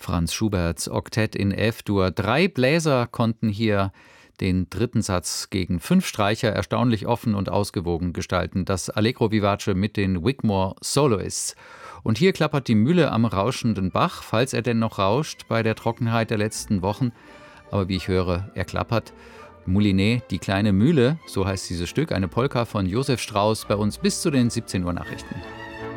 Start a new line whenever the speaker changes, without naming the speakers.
Franz Schuberts Oktett in F-Dur. 3 Bläser konnten hier den dritten Satz gegen 5 Streicher erstaunlich offen und ausgewogen gestalten. Das Allegro Vivace mit den Wigmore Soloists. Und hier klappert die Mühle am rauschenden Bach, falls er denn noch rauscht bei der Trockenheit der letzten Wochen. Aber wie ich höre, er klappert. Moulinet, die kleine Mühle, so heißt dieses Stück, eine Polka von Josef Strauss, bei uns bis zu den 17 Uhr Nachrichten.